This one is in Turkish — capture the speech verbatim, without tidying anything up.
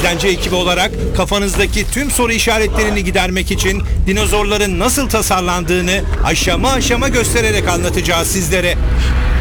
İzlence ekibi olarak kafanızdaki tüm soru işaretlerini gidermek için dinozorların nasıl tasarlandığını aşama aşama göstererek anlatacağız sizlere.